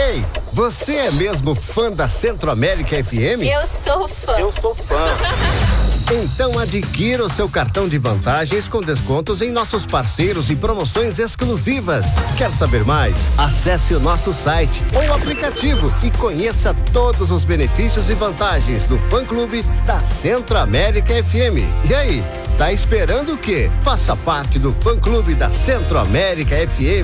Ei, você é mesmo fã da Centro-América FM? Eu sou fã. Eu sou fã. Então adquira o seu cartão de vantagens com descontos em nossos parceiros e promoções exclusivas. Quer saber mais? Acesse o nosso site ou aplicativo e conheça todos os benefícios e vantagens do fã-clube da Centro-América FM. E aí, tá esperando o quê? Faça parte do fã-clube da Centro-América FM.